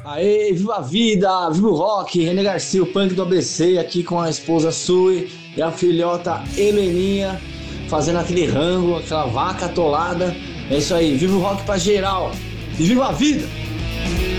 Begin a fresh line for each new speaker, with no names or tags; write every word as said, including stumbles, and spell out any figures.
Aê, viva a vida, viva o rock, René Garcia, o punk do A B C, aqui com a esposa Sui e a filhota Heleninha, fazendo aquele rango, aquela vaca atolada. É isso aí, viva o rock pra geral e viva a vida!